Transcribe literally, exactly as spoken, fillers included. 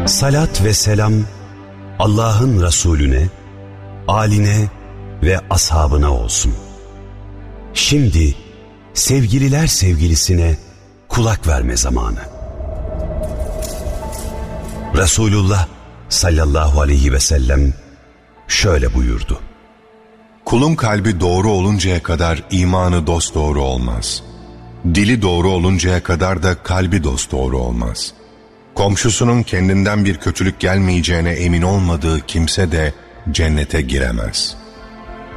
Salat ve selam Allah'ın Resulüne, âline ve ashabına olsun. Şimdi sevgililer sevgilisine kulak verme zamanı. Resulullah sallallahu aleyhi ve sellem şöyle buyurdu: Kulun kalbi doğru oluncaya kadar imanı dosdoğru olmaz. Dili doğru oluncaya kadar da kalbi dosdoğru olmaz. Komşusunun kendinden bir kötülük gelmeyeceğine emin olmadığı kimse de cennete giremez.